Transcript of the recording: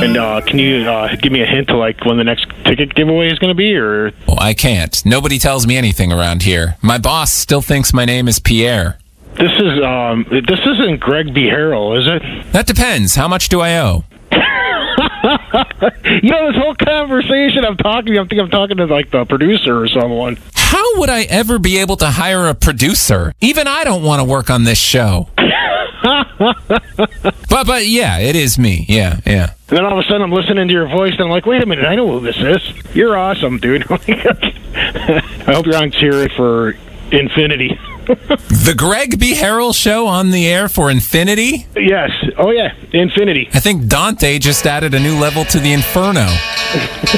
And can you give me a hint to like when the next ticket giveaway is going to be, or? Well, I can't. Nobody tells me anything around here. My boss still thinks my name is Pierre. This isn't Greg B. Harrell, is it? That depends. How much do I owe? This whole conversation I think I'm talking to like the producer or someone. How would I ever be able to hire a producer? Even I don't want to work on this show. But yeah, it is me. Yeah. And then all of a sudden I'm listening to your voice and I'm like, wait a minute, I know who this is. You're awesome, dude. I hope you're on Siri for Infinity. The Greg B. Harrell Show on the air for Infinity? Yes. Oh, yeah. Infinity. I think Dante just added a new level to the Inferno.